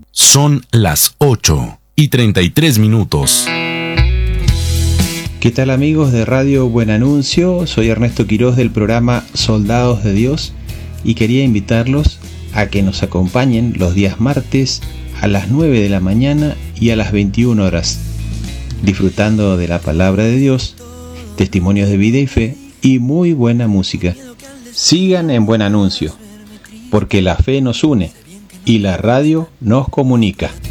Son las 8:33. ¿Qué tal, amigos de Radio Buen Anuncio? Soy Ernesto Quiroz del programa Soldados de Dios y quería invitarlos a que nos acompañen los días martes a las 9 de la mañana y a las 21 horas, disfrutando de la palabra de Dios, testimonios de vida y fe y muy buena música. Sigan en Buen Anuncio, porque la fe nos une y la radio nos comunica.